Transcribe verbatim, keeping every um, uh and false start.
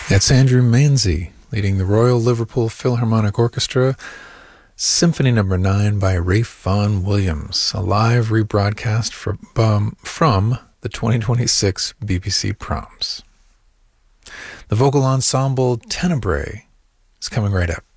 That's Andrew Manzi leading the Royal Liverpool Philharmonic Orchestra, Symphony Number nine by Ralph Vaughan Williams, a live rebroadcast for, um, from the twenty twenty-six B B C Proms. The vocal ensemble Tenebrae is coming right up.